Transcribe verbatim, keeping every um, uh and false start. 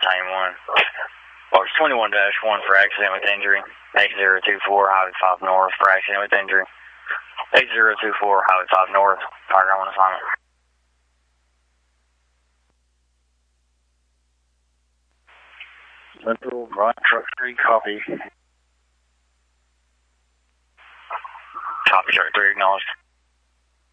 ninety-one. Box twenty-one dash one for accident with injury. eight zero two four, Highway five North for accident with injury. eight zero two four, Highway five North. Target on assignment. Central, Brian Truck three, copy. Copy, Truck three, acknowledged.